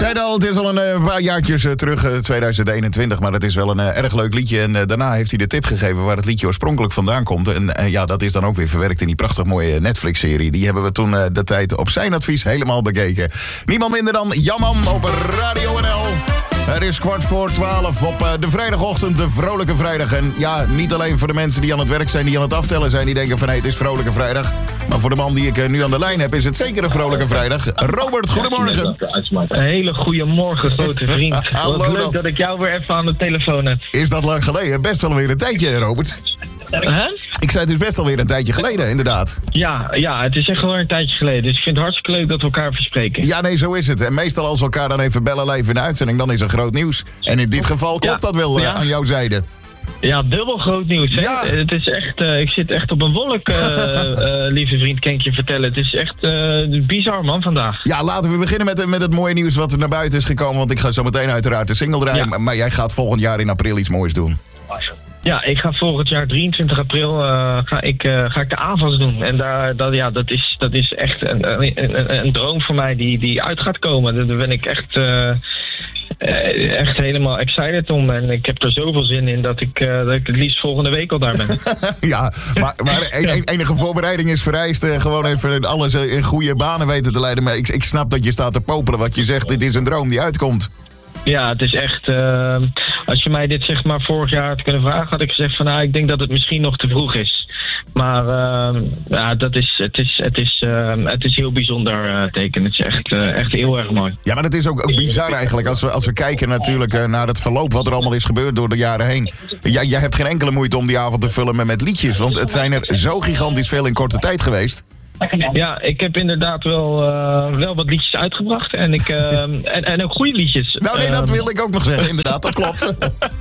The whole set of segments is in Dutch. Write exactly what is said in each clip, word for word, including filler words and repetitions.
zei al, het is al een uh, paar jaartjes uh, terug, uh, tweeduizend eenentwintig, maar het is wel een uh, erg leuk liedje. En uh, daarna heeft hij de tip gegeven waar het liedje oorspronkelijk vandaan komt. En uh, ja, dat is dan ook weer verwerkt in die prachtig mooie Netflix-serie. Die hebben we toen uh, de tijd op zijn advies helemaal bekeken. Niemand minder dan Jamman op Radio N L. Het is kwart voor twaalf op uh, de vrijdagochtend, de Vrolijke Vrijdag. En ja, niet alleen voor de mensen die aan het werk zijn, die aan het aftellen zijn, die denken van hé, hey, het is Vrolijke Vrijdag. Maar voor de man die ik uh, nu aan de lijn heb, is het zeker een Vrolijke Vrijdag. Robert, goedemorgen. Een hele goede morgen, grote vriend. Hallo, Wat leuk dan. dat ik jou weer even aan de telefoon heb. Is dat lang geleden? Best wel weer een tijdje, Robert. Huh? Ik zei het is best wel weer een tijdje geleden, inderdaad. Ja, ja, het is echt wel een tijdje geleden. Dus ik vind het hartstikke leuk dat we elkaar verspreken. Ja, nee, zo is het. En meestal als we elkaar dan even bellen live in de uitzending, dan is er groot nieuws. En in dit geval klopt Ja. dat wel uh, Ja. aan jouw zijde. Ja, dubbel groot nieuws. Hè? Ja. Het is echt, uh, ik zit echt op een wolk, uh, uh, lieve vriend, kan ik je vertellen. Het is echt uh, bizar, man, vandaag. Ja, laten we beginnen met, met het mooie nieuws wat er naar buiten is gekomen. Want ik ga zo meteen uiteraard de single draaien. Ja. Maar, maar jij gaat volgend jaar in april iets moois doen. Ja, ik ga volgend jaar drieëntwintig april uh, ga, ik, uh, ga ik de A V A S doen. En daar, dat, ja, dat, is, dat is echt een, een, een, een droom voor mij die, die uit gaat komen. Daar ben ik echt, uh, echt helemaal excited om. En ik heb er zoveel zin in dat ik, uh, dat ik het liefst volgende week al daar ben. Ja, maar, maar en, en, enige voorbereiding is vereist. Uh, gewoon even alles uh, in goede banen weten te leiden. Maar ik, ik snap dat je staat te popelen wat je zegt. Dit is een droom die uitkomt. Ja, het is echt... Uh, als je mij dit zeg maar vorig jaar had kunnen vragen, had ik gezegd van nou, ik denk dat het misschien nog te vroeg is. Maar uh, ja, dat is, het, is, het, is, uh, het is heel bijzonder uh, teken. Het is echt, uh, echt heel erg mooi. Ja, maar het is ook, ook bizar eigenlijk. Als we, als we kijken natuurlijk uh, naar het verloop wat er allemaal is gebeurd door de jaren heen. Ja, jij hebt geen enkele moeite om die avond te vullen met, met liedjes. Want het zijn er zo gigantisch veel in korte tijd geweest. Ja, ik heb inderdaad wel, uh, wel wat liedjes uitgebracht. En, ik, uh, en, en ook goede liedjes. Nou nee, dat wil ik ook nog zeggen. Inderdaad, dat klopt.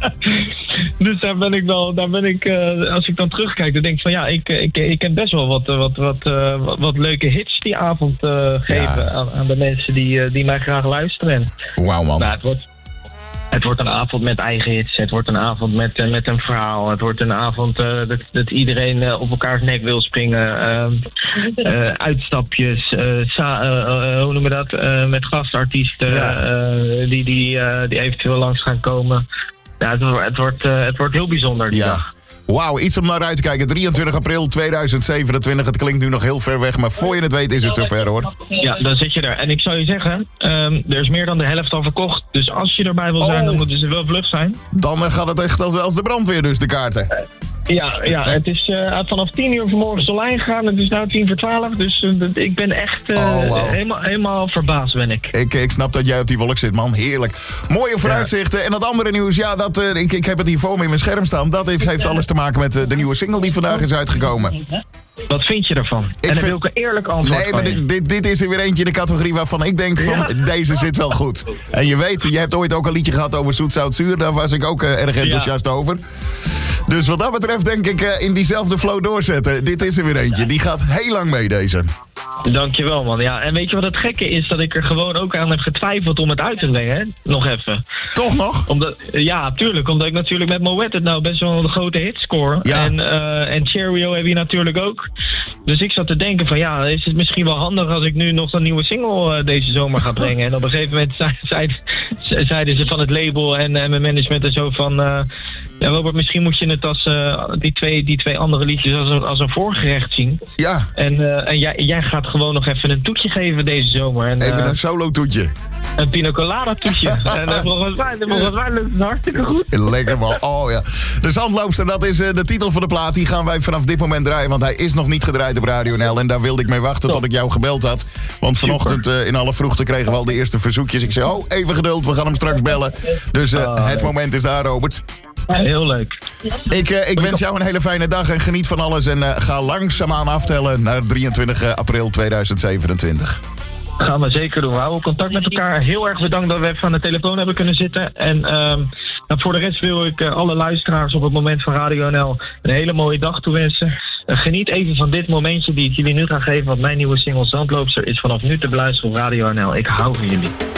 Dus daar ben ik wel, daar ben ik, uh, als ik dan terugkijk, dan denk ik van ja, ik, ik, ik heb best wel wat, wat, wat, uh, wat, wat leuke hits die avond uh, geven Ja. aan, aan de mensen die, uh, die mij graag luisteren. Wauw man. Nou, het wordt, het wordt een avond met eigen hits. Het wordt een avond met, uh, met een verhaal. Het wordt een avond uh, dat, dat iedereen uh, op elkaars nek wil springen. Uh, uh, uitstapjes. Uh, sa- uh, uh, hoe noemen we dat? Uh, met gastartiesten Ja. uh, die, die, uh, die eventueel langs gaan komen. Ja, het, wordt, het, wordt, uh, het wordt heel bijzonder die Ja. dag. Wauw, iets om naar uit te kijken. drieëntwintig april tweeduizend zevenentwintig. Het klinkt nu nog heel ver weg, maar voor je het weet is het zover hoor. Ja, dan zit je er. En ik zou je zeggen, um, er is meer dan de helft al verkocht. Dus als je erbij wil zijn, Oh. dan moeten ze wel vlug zijn. Dan uh, gaat het echt als, als de brandweer dus, de kaarten. Ja, ja, het is uh, vanaf tien uur vanmorgen online gegaan. Het is nu tien voor twaalf. Dus uh, dat- ik ben echt uh, Oh, wow. helemaal, helemaal verbaasd ben ik. Ik, ik snap dat jij op die wolk zit, man. Heerlijk. Mooie vooruitzichten. En dat andere nieuws, ja, dat, uh, ik, ik heb het hier voor me in mijn scherm staan. Dat heeft, heeft alles te maken met uh, de nieuwe single die vandaag is uitgekomen. Wat vind je ervan? en dan vind- wil ik een eerlijk antwoord Nee, maar van je. dit, dit, dit is er weer eentje in de categorie waarvan ik denk van, Ja. deze zit wel goed. En je weet, je hebt ooit ook een liedje gehad over zoet, zout, zuur. Daar was ik ook uh, erg enthousiast over. Dus wat dat betreft denk ik uh, in diezelfde flow doorzetten. Dit is er weer eentje. Die gaat heel lang mee, deze. Dankjewel, man. Ja, en weet je wat het gekke is? Dat ik er gewoon ook aan heb getwijfeld om het uit te brengen, hè? Nog even. Toch nog? Omdat, ja, tuurlijk. Omdat ik natuurlijk met Moet het nou best wel een grote hit score. Ja. En, uh, en Cheerio heb je natuurlijk ook. Dus ik zat te denken van ja, is het misschien wel handig als ik nu nog een nieuwe single uh, deze zomer ga brengen. En op een gegeven moment zei, zei, zeiden ze van het label en, en mijn management en zo van... Uh, ja, Robert, misschien moet je het als uh, die, twee, die twee andere liedjes als een, als een voorgerecht zien. Ja, En, uh, en jij, jij gaat gewoon nog even een toetje geven deze zomer. En, even uh, een solo toetje. een pina colada toetje. En uh, volgens mij, volgens mij lukt het hartstikke goed. Lekker man. Oh ja. De Zandloopster, dat is uh, de titel van de plaat. Die gaan wij vanaf dit moment draaien. Want hij is nog niet gedraaid op Radio N L. En daar wilde ik mee wachten tot ik jou gebeld had. Want vanochtend uh, in alle vroegte kregen we al de eerste verzoekjes. Ik zei, oh, even geduld. We gaan hem straks bellen. Dus uh, Oh. het moment is daar, Robert. Heel leuk. Ik, uh, ik wens jou een hele fijne dag en geniet van alles. En uh, ga langzaamaan aftellen naar drieëntwintig april tweeduizend zevenentwintig. Gaan we zeker doen. We houden contact met elkaar. Heel erg bedankt dat we even aan de telefoon hebben kunnen zitten. En um, nou, voor de rest wil ik uh, alle luisteraars op het moment van Radio N L een hele mooie dag toewensen. Uh, geniet even van dit momentje die ik jullie nu ga geven. Want mijn nieuwe single Zandloopster is vanaf nu te beluisteren op Radio N L. Ik hou van jullie.